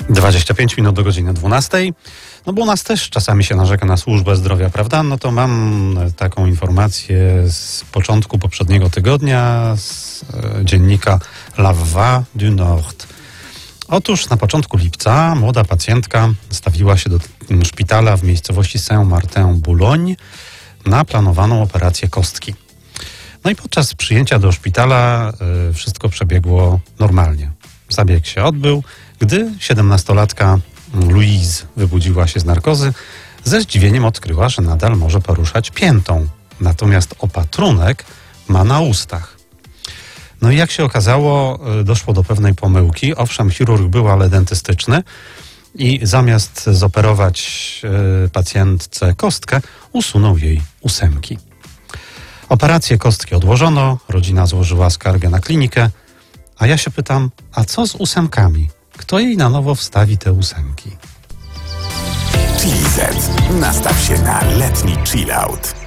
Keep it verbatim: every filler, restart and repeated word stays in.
dwadzieścia pięć minut do godziny dwunastej. No bo u nas też czasami się narzeka na służbę zdrowia, prawda? No to mam taką informację z początku poprzedniego tygodnia z e, dziennika La Voix du Nord. Otóż na początku lipca młoda pacjentka stawiła się do szpitala w miejscowości Saint-Martin-Boulogne na planowaną operację kostki. No i podczas przyjęcia do szpitala y, wszystko przebiegło normalnie. Zabieg się odbył, gdy siedemnastolatka Louise wybudziła się z narkozy, ze zdziwieniem odkryła, że nadal może poruszać piętą. Natomiast opatrunek ma na ustach. No i jak się okazało, doszło do pewnej pomyłki. Owszem, chirurg był, ale dentystyczny i zamiast zoperować y, pacjentce kostkę, usunął jej ósemki. Operację kostki odłożono, rodzina złożyła skargę na klinikę, a ja się pytam, a co z ósemkami? Kto jej na nowo wstawi te ósemki? Chili Z. Nastaw się na letni chill out.